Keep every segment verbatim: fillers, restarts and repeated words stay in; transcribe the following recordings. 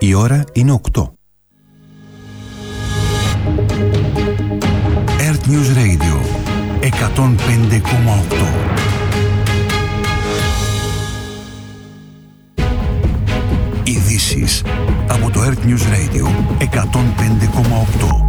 Η ώρα είναι οκτώ. Earth News Radio εκατόν πέντε κόμμα οκτώ. Ειδήσεις από το Earth News Radio εκατόν πέντε κόμμα οκτώ.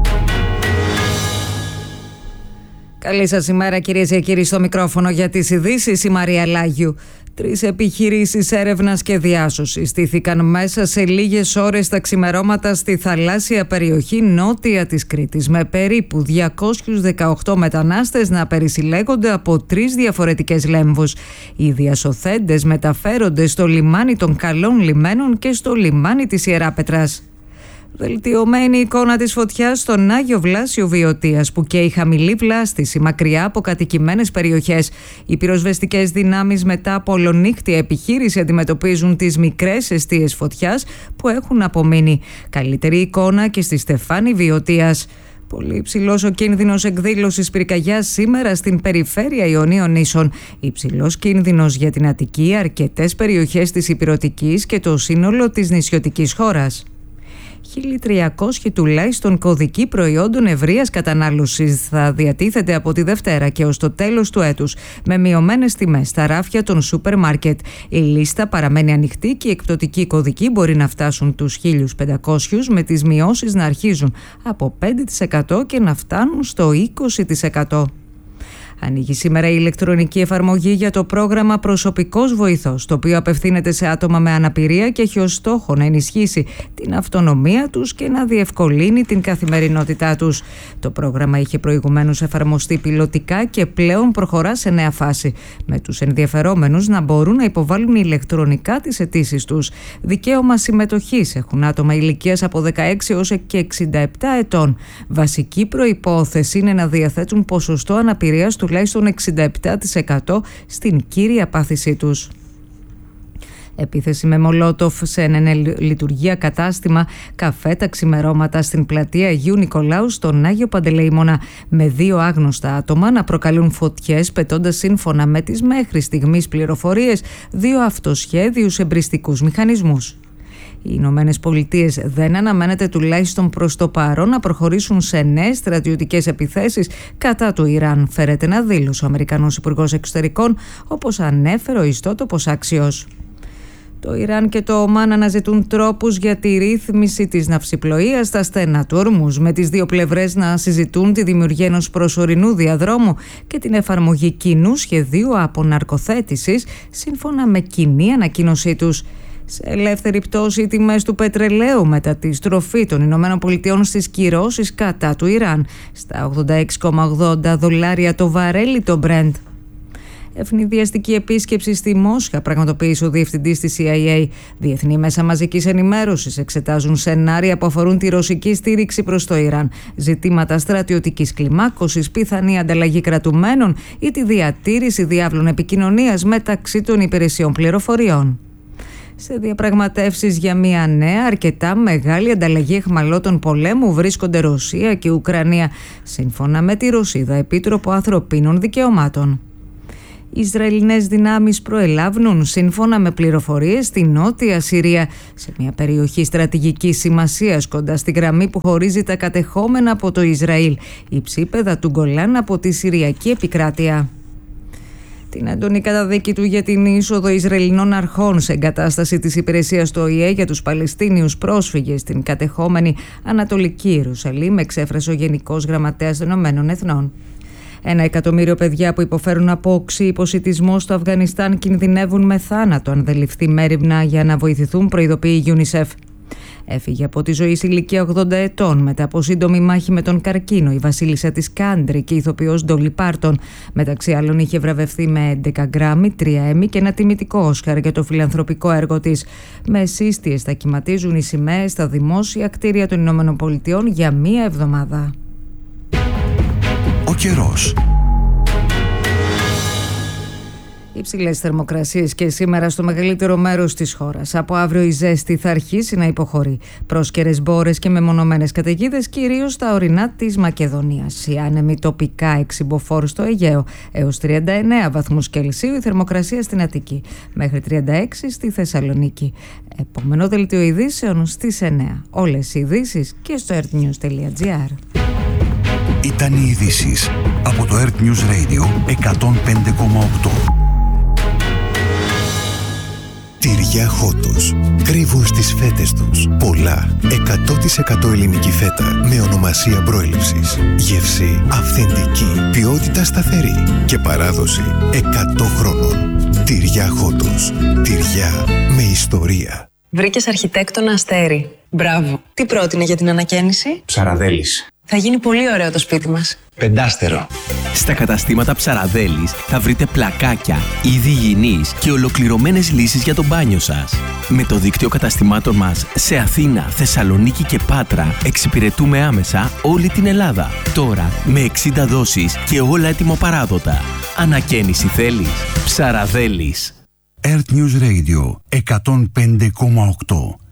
Καλή σας ημέρα, κυρίες και κύριοι, στο μικρόφωνο για τις ειδήσεις η Μαρία Λάγιου. Τρεις επιχειρήσεις έρευνας και διάσωσης στήθηκαν μέσα σε λίγες ώρες τα ξημερώματα στη θαλάσσια περιοχή νότια της Κρήτης, με περίπου διακόσιους δεκαοκτώ μετανάστες να περισυλλέγονται από τρεις διαφορετικές λέμβους. Οι διασωθέντες μεταφέρονται στο λιμάνι των Καλών Λιμένων και στο λιμάνι της Ιεράπετρας. Βελτιωμένη εικόνα της φωτιάς στον Άγιο Βλάσιο Βιωτίας, που καίει χαμηλή βλάστηση μακριά από κατοικημένες περιοχές. Οι πυροσβεστικές δυνάμεις μετά από ολονύκτια επιχείρηση αντιμετωπίζουν τις μικρές εστίες φωτιάς που έχουν απομείνει. Καλύτερη εικόνα και στη Στεφάνη Βιωτίας. Πολύ υψηλός ο κίνδυνος εκδήλωσης πυρκαγιάς σήμερα στην περιφέρεια Ιωνίων Νήσων. Υψηλός κίνδυνος για την Αττική, αρκετές περιοχές της Ηπειρωτικής και το σύνολο της νησιωτικής χώρας. χίλια τριακόσιοι τουλάχιστον κωδικοί προϊόντων ευρείας κατανάλωσης θα διατίθεται από τη Δευτέρα και ως το τέλος του έτους, με μειωμένες τιμές στα ράφια των σούπερ μάρκετ. Η λίστα παραμένει ανοιχτή και οι εκπτωτικοί κωδικοί μπορεί να φτάσουν τους χίλιους πεντακόσιους, με τις μειώσεις να αρχίζουν από πέντε τοις εκατό και να φτάνουν στο είκοσι τοις εκατό. Ανοίγει σήμερα η ηλεκτρονική εφαρμογή για το πρόγραμμα Προσωπικός Βοηθός, το οποίο απευθύνεται σε άτομα με αναπηρία και έχει ως στόχο να ενισχύσει την αυτονομία τους και να διευκολύνει την καθημερινότητά τους. Το πρόγραμμα είχε προηγουμένως εφαρμοστεί πιλωτικά και πλέον προχωρά σε νέα φάση, με τους ενδιαφερόμενους να μπορούν να υποβάλουν ηλεκτρονικά τις αιτήσεις τους. Δικαίωμα συμμετοχής έχουν άτομα ηλικίας από δεκαέξι έως και εξήντα επτά ετών. Βασική προϋπόθεση είναι να διαθέτουν ποσοστό αναπηρίας του τουλάχιστον εξήντα επτά τοις εκατό στην κύρια πάθησή τους. Επίθεση με μολότοφ σε ένα λειτουργία κατάστημα καφέ τα ξημερώματα στην πλατεία Αγίου Νικολάου στον Άγιο Παντελεήμονα, με δύο άγνωστα άτομα να προκαλούν φωτιές, πετώντας σύμφωνα με τις μέχρι στιγμής πληροφορίες δύο αυτοσχέδιους εμπριστικούς μηχανισμούς. Οι Ηνωμένες Πολιτείες δεν αναμένεται τουλάχιστον προς το παρόν να προχωρήσουν σε νέες στρατιωτικές επιθέσεις κατά του Ιράν, φέρεται να δήλωσε ο Αμερικανός Υπουργός Εξωτερικών, όπως ανέφερε ο ιστότοπος Άξιος. Το Ιράν και το Ομάν αναζητούν τρόπους για τη ρύθμιση της ναυσιπλοείας στα στενά του Ορμούζ, με τις δύο πλευρές να συζητούν τη δημιουργία ενός προσωρινού διαδρόμου και την εφαρμογή κοινού σχεδίου αποναρκοθέτησης, σύμφωνα με κοινή ανακοίνωσή τους. Σε ελεύθερη πτώση οι τιμές του πετρελαίου μετά τη στροφή των Ηνωμένων Πολιτειών στις κυρώσεις κατά του Ιράν, στα ογδόντα έξι κόμμα ογδόντα δολάρια το βαρέλι το Brent. Ευνηδιαστική επίσκεψη στη Μόσχα πραγματοποίησε ο διευθυντής της σι άι έι. Διεθνή μέσα μαζικής ενημέρωσης εξετάζουν σενάρια που αφορούν τη ρωσική στήριξη προς το Ιράν, ζητήματα στρατιωτικής κλιμάκωσης, πιθανή ανταλλαγή κρατουμένων ή τη διατήρηση διάβλων επικοινωνίας μεταξύ των υπηρεσιών πληροφοριών. Σε διαπραγματεύσεις για μια νέα, αρκετά μεγάλη ανταλλαγή αιχμαλώτων πολέμου βρίσκονται Ρωσία και Ουκρανία, σύμφωνα με τη Ρωσίδα Επίτροπο Ανθρωπίνων Δικαιωμάτων. Οι Ισραηλινές δυνάμεις προελάβουν, σύμφωνα με πληροφορίες, στη Νότια Συρία, σε μια περιοχή στρατηγικής σημασίας κοντά στη γραμμή που χωρίζει τα κατεχόμενα από το Ισραήλ, υψίπεδα του Γκολάν από τη Συριακή επικράτεια. Την έντονη καταδίκη του για την είσοδο Ισραηλινών αρχών σε εγκατάσταση της υπηρεσίας του Ο Η Ε για τους Παλαιστίνιους πρόσφυγες στην κατεχόμενη Ανατολική Ιερουσαλήμ εξέφρασε ο Γενικός Γραμματέας των Ηνωμένων Εθνών. Ένα εκατομμύριο παιδιά που υποφέρουν από οξύ υποσιτισμό στο Αφγανιστάν κινδυνεύουν με θάνατο αν δεν ληφθεί μέριμνα για να βοηθηθούν, προειδοποιεί η UNICEF. Έφυγε από τη ζωή σε ηλικία ογδόντα ετών μετά από σύντομη μάχη με τον καρκίνο η βασίλισσα της Κάντρι και η ηθοποιός Ντόλι Πάρτον. Μεταξύ άλλων είχε βραβευτεί με έντεκα γκράμμι, τρία Έμι και ένα τιμητικό Όσκαρ για το φιλανθρωπικό έργο της. Με σύστιες θα κυματίζουν οι σημαίες στα δημόσια κτίρια των Ηνωμένων Πολιτειών για μία εβδομάδα. Ο καιρός. Υψηλές θερμοκρασίες και σήμερα στο μεγαλύτερο μέρος της χώρας. Από αύριο η ζέστη θα αρχίσει να υποχωρεί. Πρόσκαιρες μπόρες και μεμονωμένες καταιγίδες κυρίως στα ορεινά της Μακεδονίας. Οι άνεμοι τοπικά εξυμποφόρου στο Αιγαίο έως τριάντα εννέα βαθμούς Κελσίου, η θερμοκρασία στην Αττική μέχρι τριάντα έξι στη Θεσσαλονίκη. Επόμενο δελτίο ειδήσεων στις εννέα. Όλες οι ειδήσεις και στο earthnews τελεία gr. Ήταν οι ειδήσεις από το Earth News Radio εκατόν πέντε κόμμα οκτώ. Τυριά Χότος. Κρύβουν στις φέτες τους πολλά. εκατό τοις εκατό ελληνική φέτα με ονομασία προέλευσης. Γεύση αυθεντική. Ποιότητα σταθερή. Και παράδοση εκατό χρόνων. Τυριά Χότος. Τυριά με ιστορία. Βρήκες αρχιτέκτονα Αστέρι. Μπράβο. Τι πρότεινε για την ανακαίνιση? Ψαραδέλης. Θα γίνει πολύ ωραίο το σπίτι μας. Πεντάστερο. Στα καταστήματα Ψαραδέλης θα βρείτε πλακάκια, είδη υγιεινής και ολοκληρωμένες λύσεις για το μπάνιο σας. Με το δίκτυο καταστημάτων μας σε Αθήνα, Θεσσαλονίκη και Πάτρα εξυπηρετούμε άμεσα όλη την Ελλάδα. Τώρα με εξήντα δόσεις και όλα ετοιμοπαράδοτα. Ανακαίνιση θέλεις? Ψαραδέλης. Earth News Radio εκατόν πέντε κόμμα οκτώ.